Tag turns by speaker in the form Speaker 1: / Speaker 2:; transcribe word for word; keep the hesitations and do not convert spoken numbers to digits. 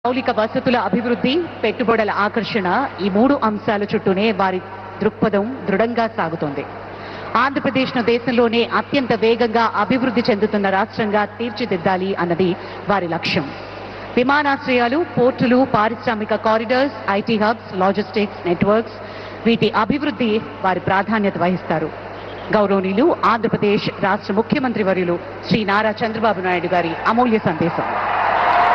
Speaker 1: మౌలిక వసతుల అభివృద్ధి, పెట్టుబడుల ఆకర్షణ ఈ మూడు అంశాల చుట్టూనే వారి దృక్పథం దృఢంగా సాగుతోంది. ఆంధ్రప్రదేశ్ను దేశంలోనే అత్యంత వేగంగా అభివృద్ధి చెందుతున్న రాష్ట్రంగా తీర్చిదిద్దాలి అన్నది వారి లక్ష్యం. విమానాశ్రయాలు, పోర్టులు, పారిశ్రామిక corridors, IT hubs, logistics networks వీటి అభివృద్ధి వారి ప్రాధాన్యత వహిస్తారు. గౌరవనీయులు ఆంధ్రప్రదేశ్ రాష్ట్ర ముఖ్యమంత్రి వర్యులు శ్రీ నారా చంద్రబాబు నాయుడు గారి అమూల్య సందేశం.